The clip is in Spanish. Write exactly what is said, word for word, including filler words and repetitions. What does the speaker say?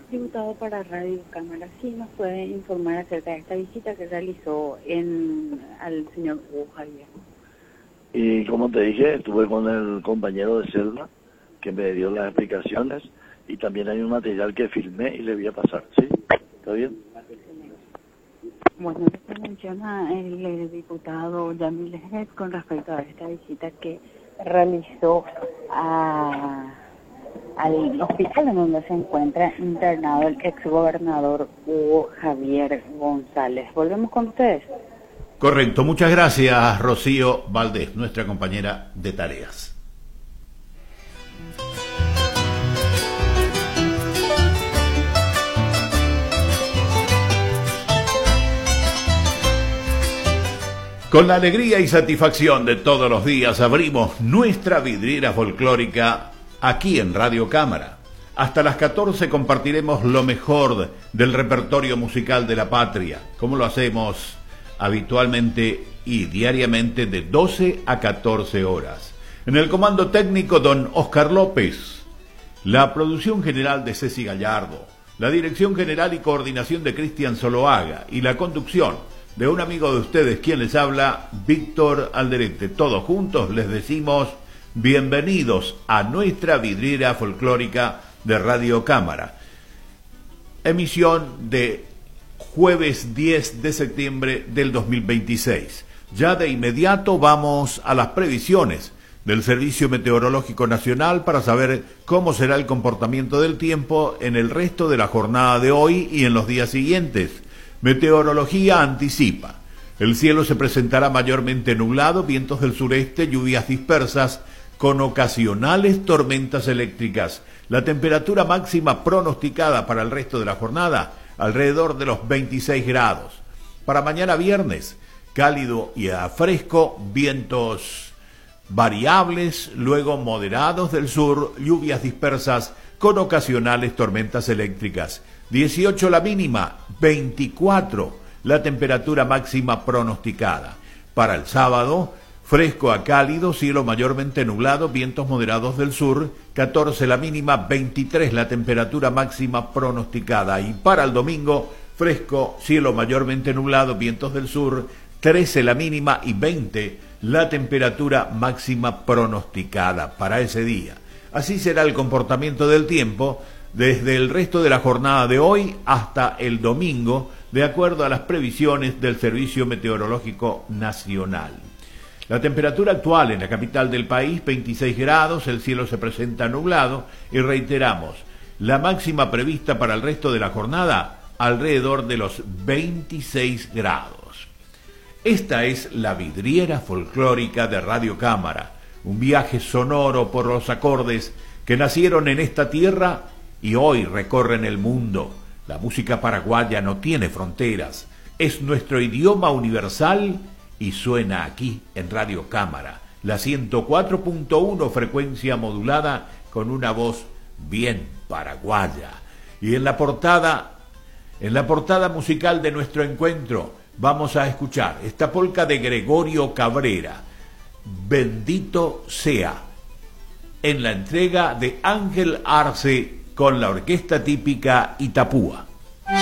Diputado para Radio Cámara, ¿sí nos puede informar acerca de esta visita que realizó en al señor Hugo Javier? Y como te dije, estuve con el compañero de celda que me dio las explicaciones y también hay un material que filmé y le voy a pasar, ¿sí? ¿Está bien? Bueno, lo que menciona el, el diputado Yamil Hed con respecto a esta visita que realizó a, al hospital en donde se encuentra internado el exgobernador Hugo Javier González. Volvemos con ustedes. Correcto, muchas gracias Rocío Valdés, nuestra compañera de tareas. Con la alegría y satisfacción de todos los días abrimos nuestra vidriera folclórica aquí en Radio Cámara. Hasta las catorce compartiremos lo mejor del repertorio musical de la patria, como lo hacemos habitualmente y diariamente de doce a catorce horas. En el comando técnico, don Oscar López. La producción general de Ceci Gallardo. La dirección general y coordinación de Cristian Zoloaga. Y la conducción de un amigo de ustedes, quien les habla, Víctor Alderete. Todos juntos les decimos bienvenidos a nuestra vidriera folclórica de Radio Cámara. Emisión de jueves diez de septiembre del dos mil veintiséis. Ya de inmediato vamos a las previsiones del Servicio Meteorológico Nacional para saber cómo será el comportamiento del tiempo en el resto de la jornada de hoy y en los días siguientes. Meteorología anticipa. El cielo se presentará mayormente nublado, vientos del sureste, lluvias dispersas, con ocasionales tormentas eléctricas. La temperatura máxima pronosticada para el resto de la jornada, alrededor de los veintiséis grados. Para mañana viernes, cálido y a fresco, vientos variables, luego moderados del sur, lluvias dispersas, con ocasionales tormentas eléctricas. dieciocho la mínima, veinticuatro la temperatura máxima pronosticada. Para el sábado, fresco a cálido, cielo mayormente nublado, vientos moderados del sur, catorce la mínima, veintitrés la temperatura máxima pronosticada. Y para el domingo, fresco, cielo mayormente nublado, vientos del sur, trece la mínima y veinte la temperatura máxima pronosticada para ese día. Así será el comportamiento del tiempo desde el resto de la jornada de hoy hasta el domingo, de acuerdo a las previsiones del Servicio Meteorológico Nacional. La temperatura actual en la capital del país, veintiséis grados, el cielo se presenta nublado y reiteramos, la máxima prevista para el resto de la jornada, alrededor de los veintiséis grados. Esta es la vidriera folclórica de Radio Cámara, un viaje sonoro por los acordes que nacieron en esta tierra y hoy recorren el mundo. La música paraguaya no tiene fronteras, es nuestro idioma universal y suena aquí en Radio Cámara, la ciento cuatro punto uno frecuencia modulada con una voz bien paraguaya. Y en la portada, en la portada musical de nuestro encuentro, vamos a escuchar esta polca de Gregorio Cabrera, Bendito sea, en la entrega de Ángel Arce con la orquesta típica Itapúa.